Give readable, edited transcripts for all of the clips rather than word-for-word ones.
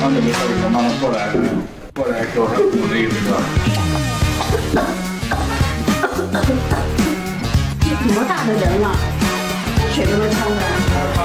他们没事就慢慢过来给我鼓励一个。 这多大的人了，水都能呛出来。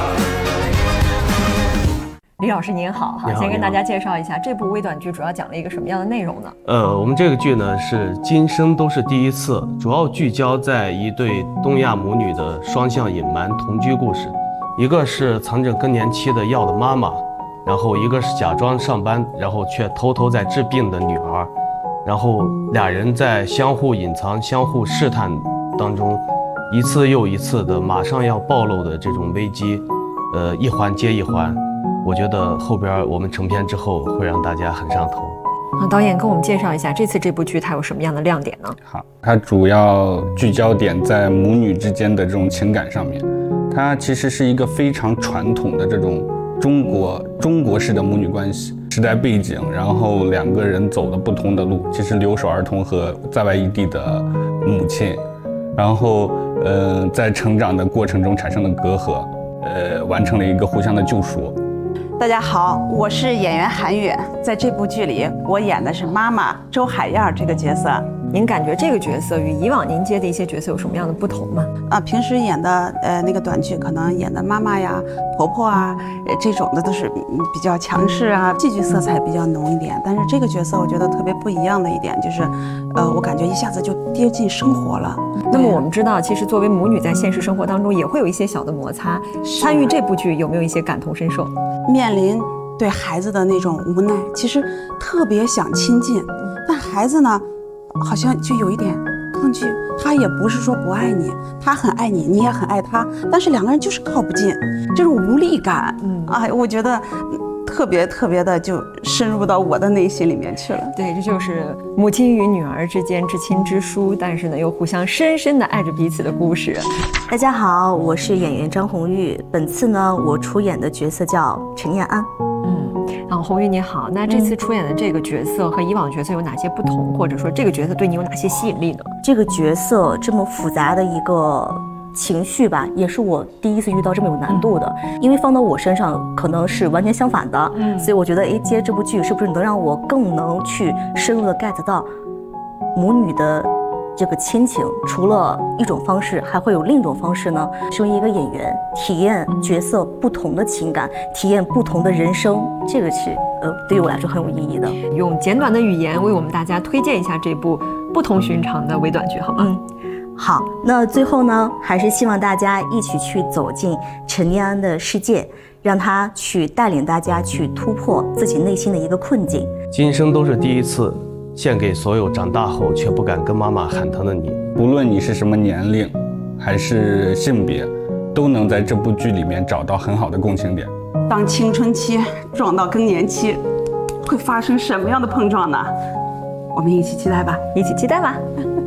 李老师您好，先跟大家介绍一下这部微短剧主要讲了一个什么样的内容呢？ 我们这个剧呢是今生都是第一次，主要聚焦在一对东亚母女的双向隐瞒同居故事，一个是藏着更年期的药的妈妈，然后一个是假装上班，然后却偷偷在治病的女儿，然后俩人在相互隐藏、相互试探当中，一次又一次的马上要暴露的这种危机，一环接一环。我觉得后边我们成片之后会让大家很上头。 导演跟我们介绍一下这次这部剧它有什么样的亮点呢？ 好，它主要聚焦点在母女之间的这种情感上面。它其实是一个非常传统的这种中国式的母女关系，时代背景，然后两个人走了不同的路，其实留守儿童和在外异地的母亲，然后在成长的过程中产生的隔阂，完成了一个互相的救赎。 大家好，我是演员韩月，在这部剧里我演的是妈妈周海燕这个角色。 您感觉这个角色与以往您接的一些角色有什么样的不同吗？ 平时演的那个短剧可能演的妈妈呀、婆婆啊，这种的都是比较强势啊，戏剧色彩比较浓一点。但是这个角色我觉得特别不一样的一点就是，我感觉一下子就跌进生活了。 那么我们知道，其实作为母女在现实生活当中也会有一些小的摩擦。参与这部剧有没有一些感同身受？ 面临对孩子的那种无奈，其实特别想亲近，但孩子呢，好像就有一点抗拒。他也不是说不爱你，他很爱你，你也很爱他，但是两个人就是靠不近，这种无力感，我觉得特别的就深入到我的内心里面去了。 对，这就是母亲与女儿之间至亲之疏，但是呢又互相深深的爱着彼此的故事。 大家好，我是演员张红玉，本次呢我出演的角色叫陈燕安。 红玉你好，那这次出演的这个角色和以往角色有哪些不同，或者说这个角色对你有哪些吸引力呢？ 这个角色这么复杂的一个情绪吧，也是我第一次遇到这么有难度的，因为放到我身上可能是完全相反的，所以我觉得接这部剧是不是能让我更能去深入的 get 到母女的这个亲情，除了一种方式还会有另一种方式呢？身为一个演员，体验角色不同的情感，体验不同的人生，这个是对于我来说很有意义的。 用简短的语言为我们大家推荐一下这部不同寻常的微短剧好吗？ 好，那最后呢，还是希望大家一起去走进陈念安的世界，让他去带领大家去突破自己内心的一个困境。 今生都是第一次，献给所有长大后却不敢跟妈妈喊疼的你。 不论你是什么年龄，还是性别，都能在这部剧里面找到很好的共情点。 当青春期撞到更年期，会发生什么样的碰撞呢？我们一起期待吧， 一起期待吧。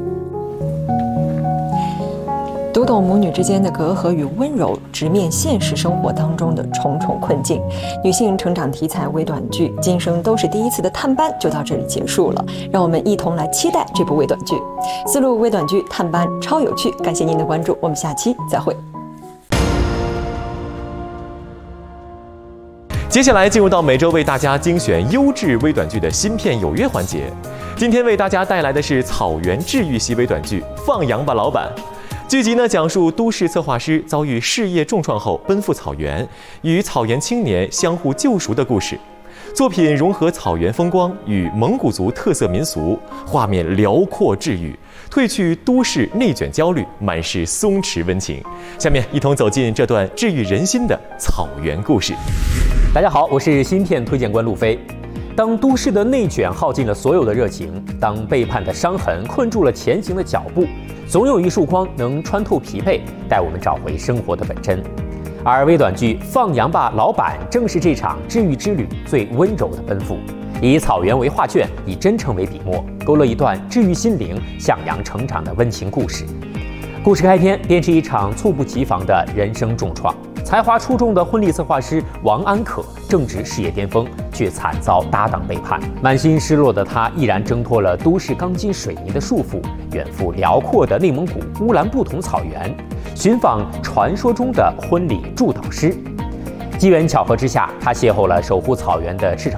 读懂母女之间的隔阂与温柔，直面现实生活当中的重重困境。女性成长题材微短剧《今生都是第一次》的探班就到这里结束了，让我们一同来期待这部微短剧。丝路微短剧探班超有趣，感谢您的关注，我们下期再会。 接下来进入到每周为大家精选优质微短剧的新片有约环节。今天为大家带来的是草原治愈系微短剧《放羊吧老板》。剧集呢讲述都市策划师遭遇事业重创后奔赴草原，与草原青年相互救赎的故事。作品融合草原风光与蒙古族特色民俗，画面辽阔治愈，褪去都市内卷焦虑，满是松弛温情。下面一同走进这段治愈人心的草原故事。 大家好，我是新片推荐官路飞。当都市的内卷耗尽了所有的热情，当背叛的伤痕困住了前行的脚步，总有一束光能穿透疲惫，带我们找回生活的本真。而微短剧《放羊吧老板》正是这场治愈之旅最温柔的奔赴，以草原为画卷，以真诚为笔墨，勾勒一段治愈心灵、向阳成长的温情故事。故事开篇便是一场猝不及防的人生重创。才华出众的婚礼策划师王安可正值事业巅峰，却惨遭搭档背叛，满心失落的他毅然挣脱了都市钢筋水泥的束缚，远赴辽阔的内蒙古乌兰布统草原，寻访传说中的婚礼助导师。机缘巧合之下，他邂逅了守护草原的赤诚